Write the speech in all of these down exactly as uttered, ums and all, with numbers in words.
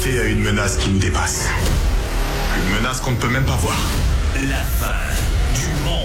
confrontés à une menace qui nous dépasse. Une menace qu'on ne peut même pas voir. La fin du monde.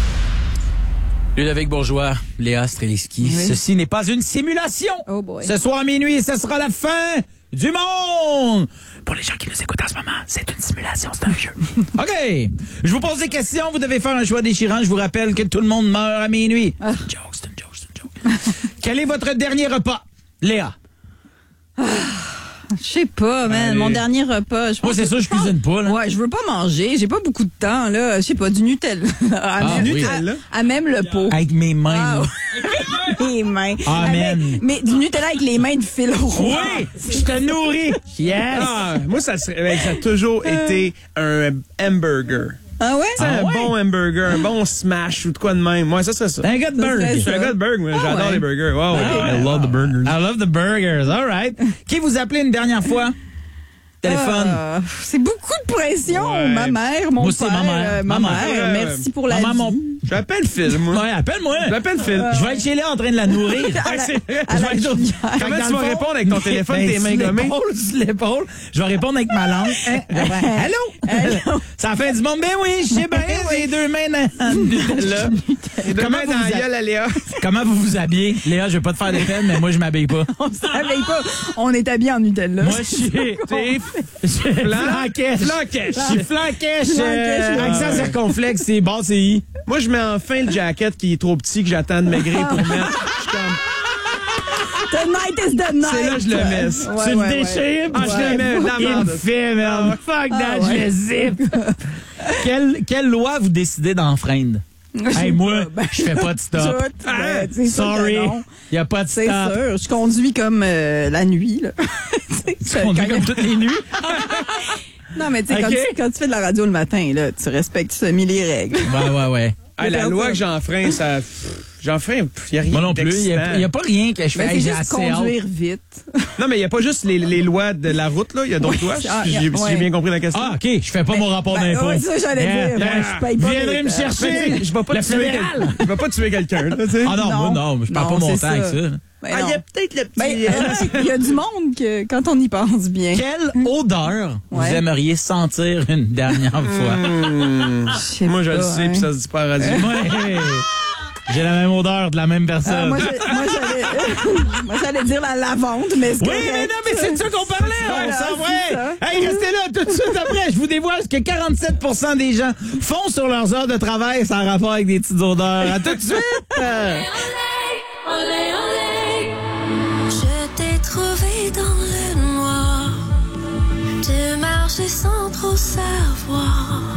Ludovic Bourgeois, Léa Streliski. Oui. Ceci n'est pas une simulation. Oh boy. Ce soir à minuit, ce sera la fin du monde. Pour les gens qui nous écoutent en ce moment, c'est une simulation, c'est un jeu. OK. Je vous pose des questions. Vous devez faire un choix déchirant. Je vous rappelle que tout le monde meurt à minuit. Ah. C'est une joke, c'est une joke, c'est une joke. Quel est votre dernier repas, Léa? Ah. Je sais pas, man. Allez. Mon dernier repas. Moi, c'est ça, je cuisine pas, là. Ouais, je veux pas manger. J'ai pas beaucoup de temps, là. Je sais pas, du Nutella. À, ah, même, oui. à, à même le pot. Avec mes mains, ah, mes mains. Amen. Avec, mais du Nutella avec les mains de Phil Roy. Oui! Je te nourris. Yes! Ah, moi, ça, serait, ça a toujours euh... été un hamburger. Ah ouais? C'est ah un ouais? bon hamburger, un bon smash ou de quoi de même. Moi, ça serait ça. Un gars de burger. Je suis un gars de burger, moi. Ah J'adore ouais. les burgers. Wow, ah I love the burgers. I love the burgers. All right. Qui vous appelez une dernière fois? Téléphone. Euh, c'est beaucoup de pression. Ouais. Ma mère, mon moi, père. ma mère. Euh, ma ma mère. mère. Euh, merci pour la Maman, vie. mon... Je l'appelle Phil, moi. Ouais, appelle-moi. Je l'appelle Phil. Je vais être chez Léa en train de la nourrir. À la, je à la vais être... Comment tu vas répondre avec ton téléphone, ben, tes mains gommées? Sur l'épaule. Je vais répondre avec ma langue. Allô? Allô? Ça fait du monde. Ben oui, je sais bien. J'ai deux mains dans là. Et deux mains dans la gueule à Léa. Comment vous vous habillez? Léa, je vais pas te faire de peine, mais moi, je m'habille pas. On s'habille pas. On est habillés en Nutella. Moi, je suis... Flanquèche. Flanquèche. Je suis flanquèche. Euh, accent circonflexe, c'est bon, c'est I. Moi, je mets enfin le jacket qui est trop petit que j'attends de maigrir pour mettre. Je suis comme... The night is the night. C'est là que je le mets. Ouais, tu ouais, le déchires? ouais. Ah, je le mets. La Il merde. me fait, merde. Fuck that, ah, ouais. je le zip. quelle, quelle loi vous décidez d'enfreindre? Hey, moi, ben, je fais pas de stop. Tout, ah, ben, sorry. Il n'y a pas de c'est stop. sûr. Je conduis comme euh, la nuit. Là. Tu conduis comme toutes les nuits? Non, mais tu sais, okay. quand, tu, quand tu fais de la radio le matin, là, tu respectes semi les règles. Ouais, ouais, ouais. Ah, la loi que j'enfreins, ça... J'enfreins, il n'y a rien. Moi non plus. Il n'y a, a pas rien que je fais. Mais hey, c'est j'ai juste assez conduire hâte. vite. Non, mais il n'y a pas juste les, les lois de la route, là. Il y a d'autres lois. Ah, Si j'ai ouais. si j'ai bien compris la question. Ah, OK. Je fais pas ben, mon rapport ben, d'impôt. Oui, ça, j'allais yeah, dire. yeah. Moi, je paye pas. Viendrez me chercher. Je vais pas le tuer fédéral. Je vais pas tuer quelqu'un, là, tu sais. Ah non, non, moi, non. Je parle non, pas mon temps ça. avec ça. Ben, ah, il y a peut-être le petit... Ben, il y a du monde que, quand on y pense bien. Quelle odeur ouais. vous aimeriez sentir une dernière fois? Mmh. Je moi, je pas, le sais, hein. puis ça se dit pas à la radio. Ouais. J'ai la même odeur de la même personne. Ah, moi, j'allais, moi, j'allais dire la lavande, mais c'est oui, correct. mais non, mais c'est de ça qu'on parlait. Voilà, on s'en c'est va. ça. Hey, restez là tout de suite après. Je vous dévoile ce que quarante-sept pour cent des gens font sur leurs heures de travail sans rapport avec des petites odeurs. À tout de suite. Olé, olé, olé. Je t'ai trouvé dans le noir. Tu marchais sans trop savoir.